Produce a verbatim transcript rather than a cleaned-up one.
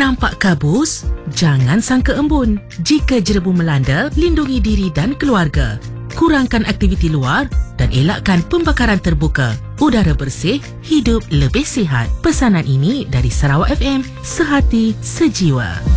Nampak kabus? Jangan sangka embun. Jika jerebu melanda, lindungi diri dan keluarga. Kurangkan aktiviti luar dan elakkan pembakaran terbuka. Udara bersih, hidup lebih sihat. Pesanan ini dari Sarawak F M, sehati sejiwa.